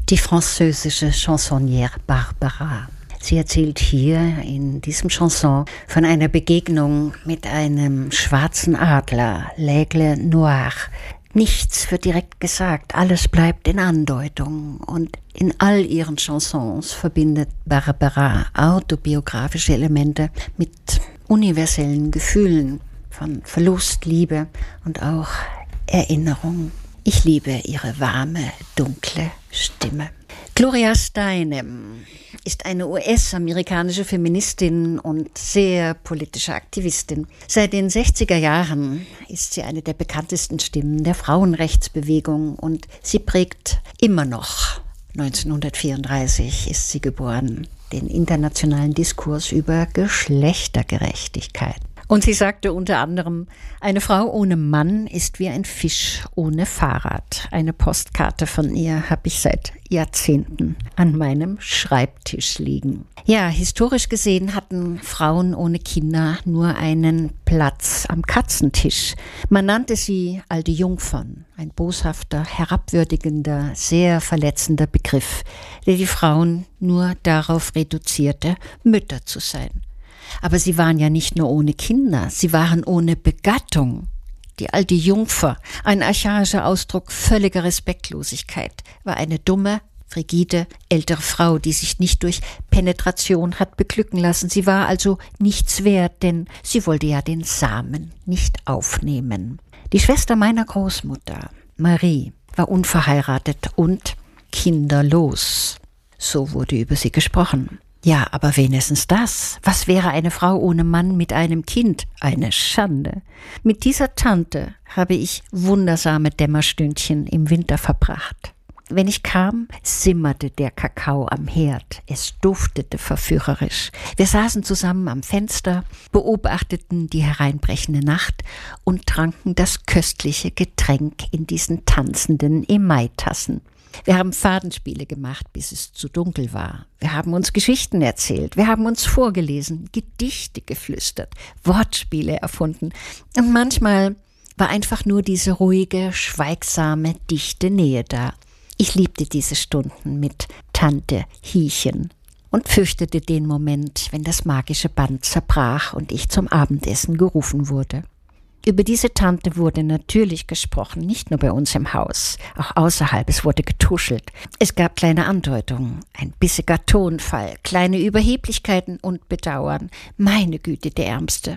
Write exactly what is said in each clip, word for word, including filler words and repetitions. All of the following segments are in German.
Die französische Chansonnière Barbara. Sie erzählt hier in diesem Chanson von einer Begegnung mit einem schwarzen Adler, l'Aigle Noir. Nichts wird direkt gesagt, alles bleibt in Andeutung. Und in all ihren Chansons verbindet Barbara autobiografische Elemente mit universellen Gefühlen von Verlust, Liebe und auch Erinnerung. Ich liebe ihre warme, dunkle Stimme. Gloria Steinem ist eine U S-amerikanische Feministin und sehr politische Aktivistin. Seit den sechziger Jahren ist sie eine der bekanntesten Stimmen der Frauenrechtsbewegung und sie prägt immer noch, neunzehnhundertvierunddreißig ist sie geboren, den internationalen Diskurs über Geschlechtergerechtigkeit. Und sie sagte unter anderem, eine Frau ohne Mann ist wie ein Fisch ohne Fahrrad. Eine Postkarte von ihr habe ich seit Jahrzehnten an meinem Schreibtisch liegen. Ja, historisch gesehen hatten Frauen ohne Kinder nur einen Platz am Katzentisch. Man nannte sie alte Jungfern, ein boshafter, herabwürdigender, sehr verletzender Begriff, der die Frauen nur darauf reduzierte, Mütter zu sein. Aber sie waren ja nicht nur ohne Kinder, sie waren ohne Begattung. Die alte Jungfer, ein archaischer Ausdruck völliger Respektlosigkeit, war eine dumme, frigide, ältere Frau, die sich nicht durch Penetration hat beglücken lassen. Sie war also nichts wert, denn sie wollte ja den Samen nicht aufnehmen. Die Schwester meiner Großmutter, Marie, war unverheiratet und kinderlos. So wurde über sie gesprochen. Ja, aber wenigstens das. Was wäre eine Frau ohne Mann mit einem Kind? Eine Schande. Mit dieser Tante habe ich wundersame Dämmerstündchen im Winter verbracht. Wenn ich kam, simmerte der Kakao am Herd. Es duftete verführerisch. Wir saßen zusammen am Fenster, beobachteten die hereinbrechende Nacht und tranken das köstliche Getränk in diesen tanzenden Emaitassen. Wir haben Fadenspiele gemacht, bis es zu dunkel war. Wir haben uns Geschichten erzählt, wir haben uns vorgelesen, Gedichte geflüstert, Wortspiele erfunden. Und manchmal war einfach nur diese ruhige, schweigsame, dichte Nähe da. Ich liebte diese Stunden mit Tante Hiechen und fürchtete den Moment, wenn das magische Band zerbrach und ich zum Abendessen gerufen wurde. Über diese Tante wurde natürlich gesprochen, nicht nur bei uns im Haus, auch außerhalb, es wurde getuschelt. Es gab kleine Andeutungen, ein bissiger Tonfall, kleine Überheblichkeiten und Bedauern. Meine Güte, der Ärmste.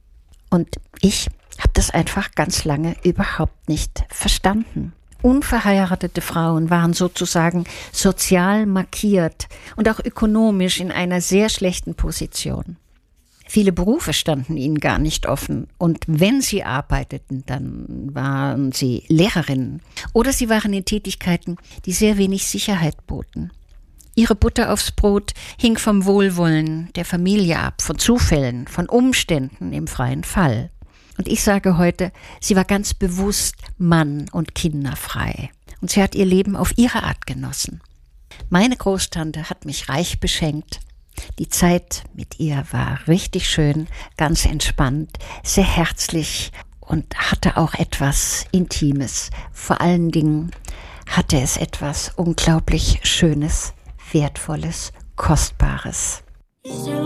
Und ich habe das einfach ganz lange überhaupt nicht verstanden. Unverheiratete Frauen waren sozusagen sozial markiert und auch ökonomisch in einer sehr schlechten Position. Viele Berufe standen ihnen gar nicht offen und wenn sie arbeiteten, dann waren sie Lehrerinnen oder sie waren in Tätigkeiten, die sehr wenig Sicherheit boten. Ihre Butter aufs Brot hing vom Wohlwollen der Familie ab, von Zufällen, von Umständen im freien Fall. Und ich sage heute, sie war ganz bewusst Mann- und kinderfrei und sie hat ihr Leben auf ihre Art genossen. Meine Großtante hat mich reich beschenkt. Die Zeit mit ihr war richtig schön, ganz entspannt, sehr herzlich und hatte auch etwas Intimes. Vor allen Dingen hatte es etwas unglaublich Schönes, Wertvolles, Kostbares.